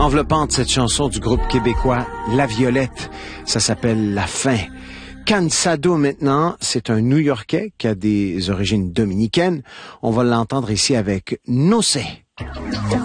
enveloppante cette chanson du groupe québécois La Violette. Ça s'appelle La Fin. Cansado maintenant, c'est un New-Yorkais qui a des origines dominicaines. On va l'entendre ici avec No Sé.